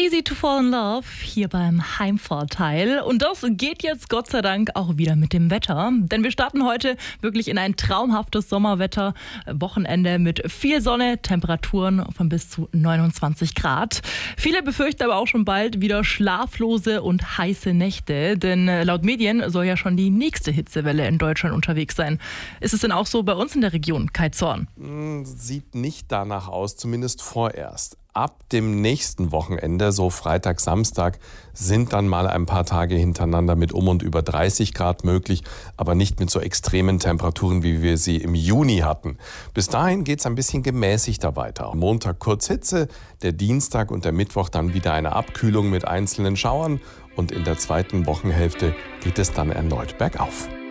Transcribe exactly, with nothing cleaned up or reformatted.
easy to fall in love hier beim Heimvorteil. Und das geht jetzt Gott sei Dank auch wieder mit dem Wetter. Denn wir starten heute wirklich in ein traumhaftes Sommerwetter. Wochenende mit viel Sonne, Temperaturen von bis zu neunundzwanzig Grad. Viele befürchten aber auch schon bald wieder schlaflose und heiße Nächte. Denn laut Medien soll ja schon die nächste Hitzewelle in Deutschland unterwegs sein. Ist es denn auch so bei uns in der Region, Kai Zorn? Sieht nicht danach aus, zumindest vorerst. Ab dem nächsten Wochenende, so Freitag, Samstag, sind dann mal ein paar Tage hintereinander mit um und über dreißig Grad möglich, aber nicht mit so extremen Temperaturen, wie wir sie im Juni hatten. Bis dahin geht's ein bisschen gemäßigter weiter. Montag kurz Hitze, der Dienstag und der Mittwoch dann wieder eine Abkühlung mit einzelnen Schauern und in der zweiten Wochenhälfte geht es dann erneut bergauf.